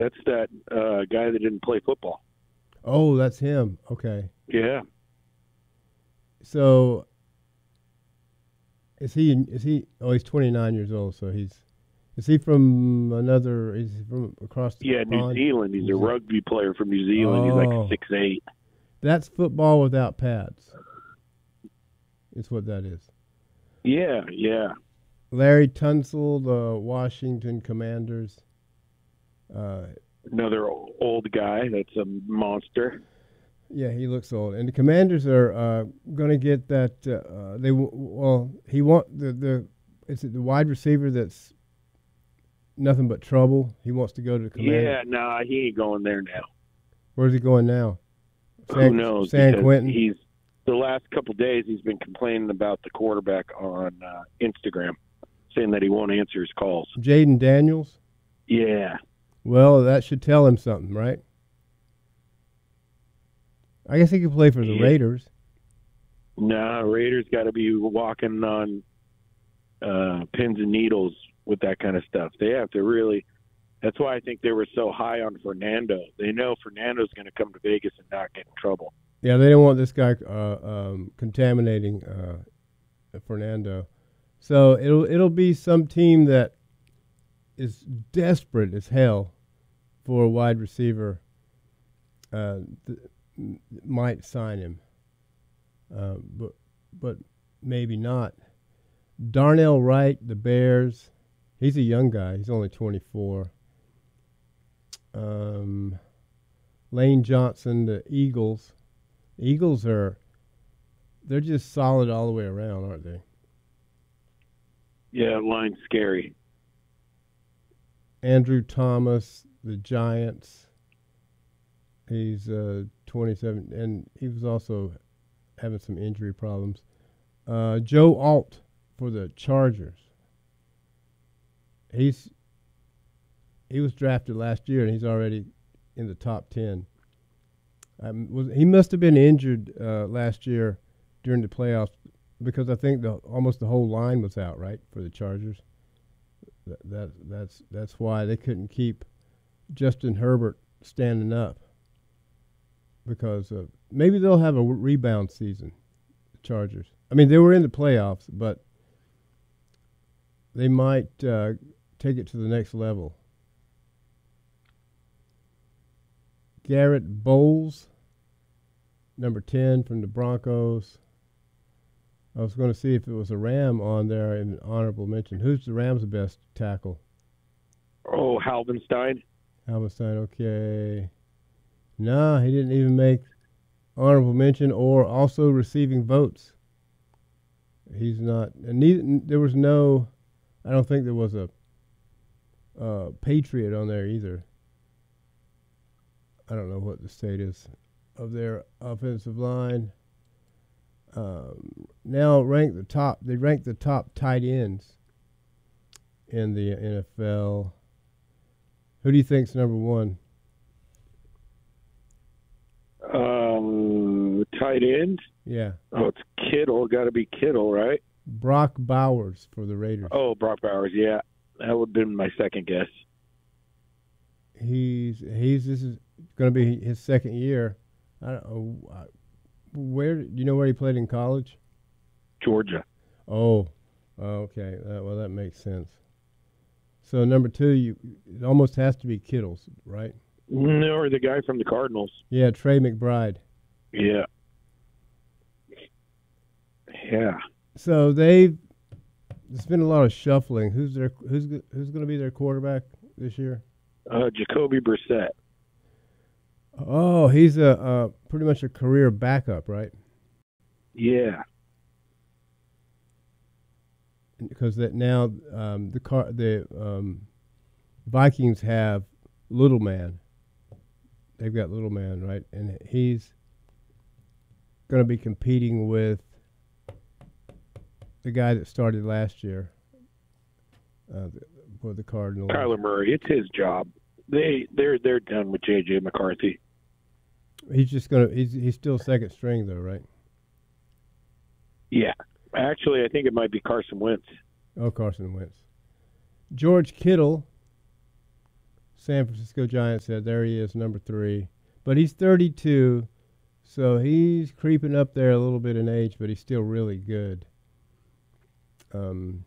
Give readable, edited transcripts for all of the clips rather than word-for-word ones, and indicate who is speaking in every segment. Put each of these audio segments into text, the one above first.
Speaker 1: That's that guy that didn't play football.
Speaker 2: Oh, that's him. Okay.
Speaker 1: Yeah.
Speaker 2: So is he? Is he? Oh, he's 29 years old. So he's. Is he from another? Is he from across the
Speaker 1: Yeah, New
Speaker 2: pond?
Speaker 1: Zealand. He's a rugby player from New Zealand. He's like
Speaker 2: Oh,
Speaker 1: 6'8".
Speaker 2: that's football without pads. Is what that is.
Speaker 1: Yeah, yeah.
Speaker 2: Larry Tunsil, the Washington Commanders. Uh,
Speaker 1: Another old guy that's a monster.
Speaker 2: yeah, he looks old, and the Commanders are going to get that. Well, he want the is it the wide receiver that's nothing but trouble. He wants to go to the Commanders.
Speaker 1: Yeah, nah, he ain't going there now.
Speaker 2: Where's he going now?
Speaker 1: Who knows?
Speaker 2: San
Speaker 1: Because
Speaker 2: Quentin.
Speaker 1: he's the last couple of days he's been complaining about the quarterback on Instagram, saying that he won't answer his calls.
Speaker 2: Jaden Daniels.
Speaker 1: Yeah.
Speaker 2: Well, that should tell him something, right? I guess he could play for the Raiders.
Speaker 1: Nah, Raiders got to be walking on pins and needles with that kind of stuff. They have to really. That's why I think they were so high on Fernando. They know Fernando's going to come to Vegas and not get in trouble.
Speaker 2: Yeah, they don't want this guy contaminating Fernando. So it'll be some team that is desperate as hell for a wide receiver. Might sign him, but maybe not. Darnell Wright, the Bears. He's a young guy. He's only 24. Lane Johnson, the Eagles. Eagles they're just solid all the way around, aren't they?
Speaker 1: Yeah, line's scary.
Speaker 2: Andrew Thomas, the Giants. He's 27, and he was also having some injury problems. Joe Alt for the Chargers. He was drafted last year, and he's already in the top 10. He must have been injured last year during the playoffs because I think almost the whole line was out, right, for the Chargers. That's why they couldn't keep Justin Herbert standing up because maybe they'll have a rebound season, the Chargers. I mean, they were in the playoffs, but they might take it to the next level. Garrett Bowles, number 10 from the Broncos. I was going to see if it was a Ram on there in honorable mention. Who's the Rams' best tackle?
Speaker 1: Oh, Halbenstein.
Speaker 2: Halbenstein, okay. No, he didn't even make honorable mention or also receiving votes. He's not. And there was no. I don't think there was a Patriot on there either. I don't know what the status of their offensive line. Now rank the top. They rank the top tight ends in the NFL. Who do you think's number one?
Speaker 1: Tight end?
Speaker 2: Yeah.
Speaker 1: Oh, it's Kittle. Got to be Kittle, right?
Speaker 2: Brock Bowers for the Raiders.
Speaker 1: Oh, Brock Bowers. Yeah, that would have been my second guess.
Speaker 2: This is going to be his second year. I don't know. Where do you know where he played in college?
Speaker 1: Georgia.
Speaker 2: Oh, okay. Well, that makes sense. So number two, it almost has to be Kittle's, right?
Speaker 1: No, or the guy from the Cardinals.
Speaker 2: Yeah, Trey McBride.
Speaker 1: Yeah. Yeah.
Speaker 2: So there's been a lot of shuffling. Who's going to be their quarterback this year?
Speaker 1: Jacoby Brissett.
Speaker 2: Oh, he's a pretty much a career backup, right?
Speaker 1: Yeah.
Speaker 2: Because now the Vikings have Little Man. They've got Little Man, right? And he's going to be competing with the guy that started last year for the Cardinals.
Speaker 1: Kyler Murray. It's his job. They're done with J.J. McCarthy.
Speaker 2: He's still second string though, right?
Speaker 1: Yeah. Actually, I think it might be Carson Wentz.
Speaker 2: Oh, Carson Wentz. George Kittle San Francisco Giants said there he is, number 3. But he's 32, so he's creeping up there a little bit in age, but he's still really good. Sam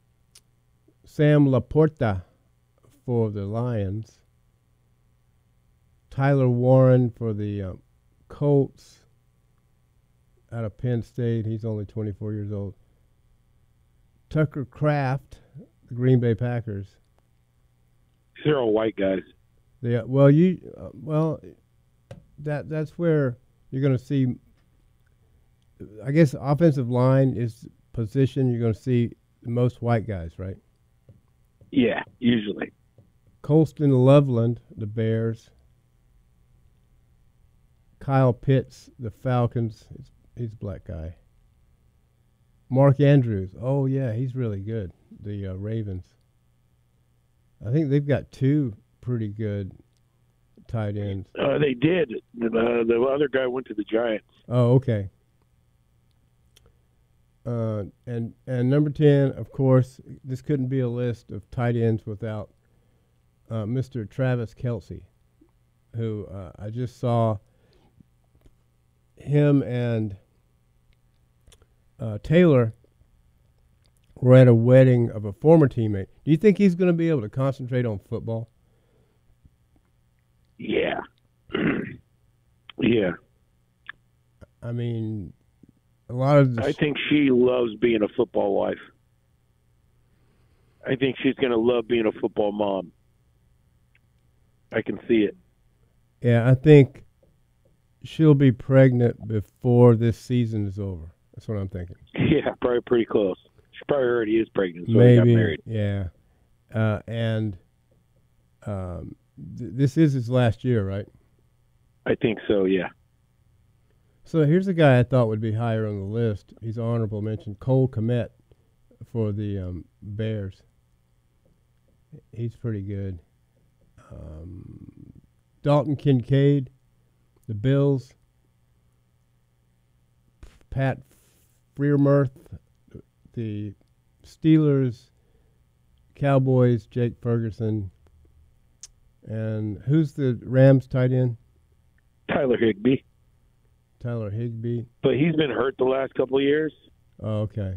Speaker 2: Laporta for the Lions. Tyler Warren for the Colts out of Penn State. He's only 24 years old. Tucker Kraft, the Green Bay Packers.
Speaker 1: They're all white guys.
Speaker 2: Yeah, that's where you're going to see. I guess offensive line is position you're going to see the most white guys, right?
Speaker 1: Yeah, usually.
Speaker 2: Colston Loveland, the Bears. Kyle Pitts, the Falcons. He's a black guy. Mark Andrews. Oh, yeah, he's really good. The Ravens. I think they've got 2 pretty good tight ends.
Speaker 1: They did. The other guy went to the Giants.
Speaker 2: Oh, okay. And number 10, of course, this couldn't be a list of tight ends without Mr. Travis Kelce, who I just saw him and Taylor were at a wedding of a former teammate. Do you think he's going to be able to concentrate on football?
Speaker 1: Yeah. Yeah.
Speaker 2: I mean, a lot of
Speaker 1: I think she loves being a football wife. I think she's going to love being a football mom. I can see it.
Speaker 2: Yeah, I think she'll be pregnant before this season is over. That's what I'm thinking.
Speaker 1: Yeah, probably pretty close. She probably already is pregnant, so
Speaker 2: maybe,
Speaker 1: he got married.
Speaker 2: Yeah. This is his last year, right?
Speaker 1: I think so, yeah.
Speaker 2: So here's a guy I thought would be higher on the list. He's honorable mention. Cole Kmet for the Bears. He's pretty good. Dalton Kincaid, the Bills. Pat Freiermuth, the Steelers. Cowboys, Jake Ferguson. And who's the Rams tight end?
Speaker 1: Tyler Higbee.
Speaker 2: Tyler Higbee.
Speaker 1: But he's been hurt the last couple of years.
Speaker 2: Oh, okay.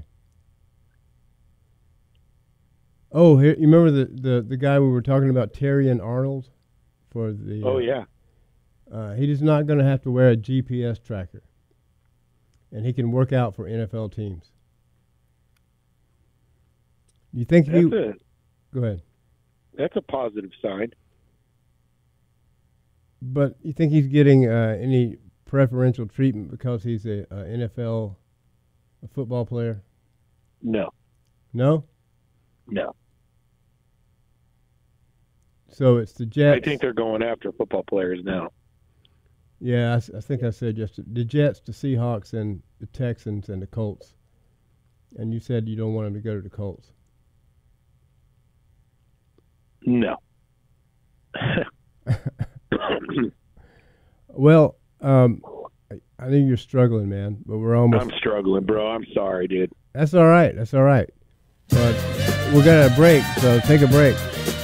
Speaker 2: Oh, here, you remember the guy we were talking about, Terrion Arnold? For the.
Speaker 1: Oh, yeah.
Speaker 2: He is not going to have to wear a GPS tracker. And he can work out for NFL teams. You think Go ahead.
Speaker 1: That's a positive sign.
Speaker 2: But you think he's getting any preferential treatment because he's a NFL football player?
Speaker 1: No.
Speaker 2: No?
Speaker 1: No.
Speaker 2: So it's the Jets.
Speaker 1: I think they're going after football players now.
Speaker 2: Yeah, I think I said just the Jets, the Seahawks, and the Texans, and the Colts. And you said you don't want him to go to the Colts.
Speaker 1: No.
Speaker 2: Well, I think you're struggling, man, but we're almost.
Speaker 1: I'm struggling, bro. I'm sorry, dude.
Speaker 2: That's all right. That's all right. But we're going to break, so take a break.